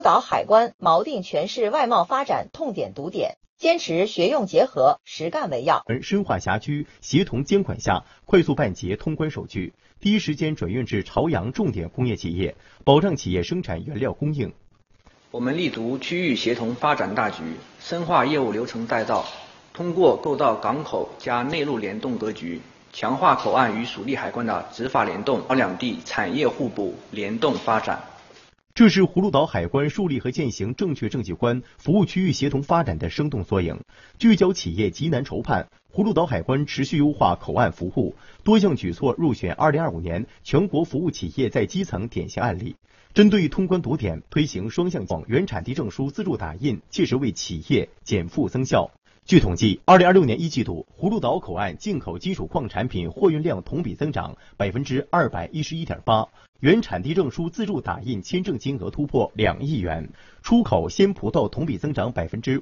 岛海关锚定全市外贸发展痛点堵点，坚持学用结合、实干为要。 深化辖区协同监管下，快速办结通关手续，第一时间转运至朝阳重点工业企业，保障企业生产原料供应。 我们立足区域协同发展大局，深化业务流程带造，通过构造港口加内陆联动格局，强化口岸与属地海关的执法联动，两地产业互补联动发展。 这是葫芦岛海关树立和践行正确政绩观、服务区域协同发展的生动缩影。聚焦企业急难筹盼，葫芦岛海关持续优化口岸服务，多项举措入选2025年全国服务企业在基层典型案例。针对通关堵点，推行双向原产地证书自助打印，切实为企业减负增效。据统计，2026年1季度，葫芦岛口岸进口基础矿产品货运量同比增长211.8%，原产地证书自助打印签证金额突破2亿元，出口鲜葡萄同比增长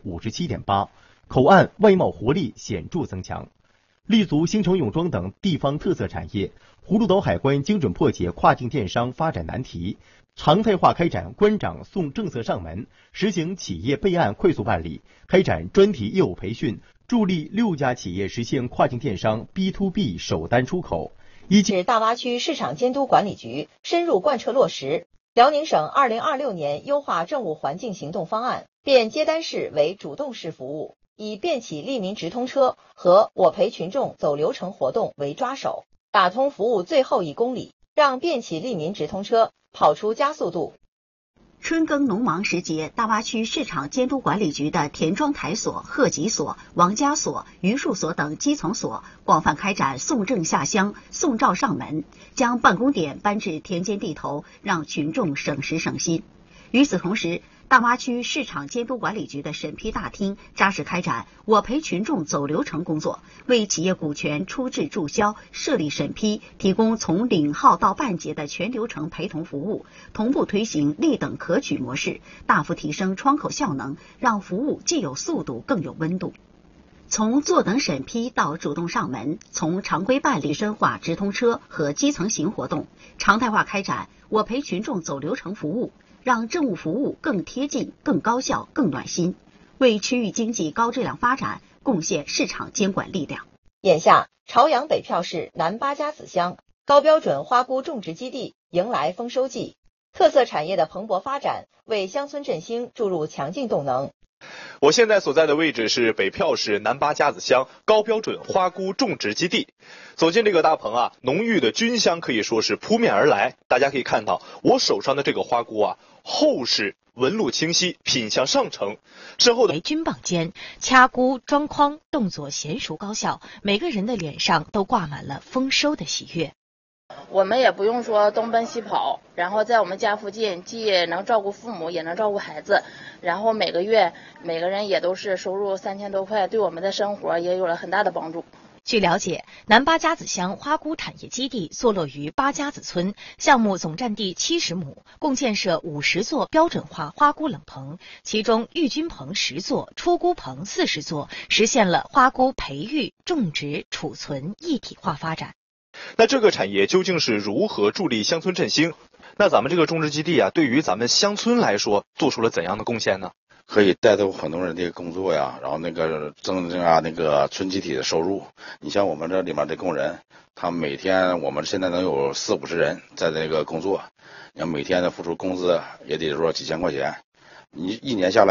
57.8%，口岸外贸活力显著增强。立足新城永庄等地方特色产业，葫芦岛海关精准破解跨境电商发展难题，常态化开展关长送政策上门，实行企业备案快速办理，开展专题业务培训，助力6家企业实现跨境电商 B2B 首单出口。 是大洼区市场监督管理局深入贯彻落实辽宁省2026年优化政务环境行动方案，变接单式为主动式服务，以便起利民直通车和我陪群众走流程活动为抓手，打通服务最后1公里，让便起利民直通车跑出加速度。 春耕农忙时节，大洼区市场监督管理局的田庄台所、贺集所、王家所、榆树所等基层所广泛开展送证下乡、送照上门，将办公点搬至田间地头，让群众省时省心。与此同时，大洼区市场监督管理局的审批大厅扎实开展我陪群众走流程工作，为企业股权出质注销设立审批，提供从领号到办结的全流程陪同服务，同步推行立等可取模式，大幅提升窗口效能，让服务既有速度更有温度。从坐等审批到主动上门，从常规办理深化直通车和基层型活动，常态化开展我陪群众走流程服务，让政务服务更贴近、更高效、更暖心，为区域经济高质量发展贡献市场监管力量。 眼下，朝阳北票市南八家子乡高标准花菇种植基地迎来丰收季，特色产业的蓬勃发展为乡村振兴注入强劲动能。 我现在所在的位置是北票市南八家子乡高标准花菇种植基地。走进这个大棚啊，浓郁的菌香可以说是扑面而来。大家可以看到我手上的这个花菇啊，厚实，纹路清晰，品相上乘。身后的军棒尖，掐菇装筐，动作娴熟高效，每个人的脸上都挂满了丰收的喜悦。 我们也不用说东奔西跑，然后在我们家附近既能照顾父母也能照顾孩子，然后每个月每个人也都是收入3000多块，对我们的生活也有了很大的帮助。 据了解，南八家子乡花菇产业基地坐落于八家子村，项目总占地70亩，共建设50座标准化花菇冷棚，其中育菌棚10座，出菇棚40座，实现了花菇培育、种植、储存一体化发展。 那这个产业究竟是如何助力乡村振兴？那咱们这个种植基地啊，对于咱们乡村来说，做出了怎样的贡献呢？ 可以带动很多人的工作呀，然后增加村集体的收入。你像我们这里面的工人，他每天我们现在能有40-50人在工作，你要每天的付出工资也得说几千块钱，你一年下来。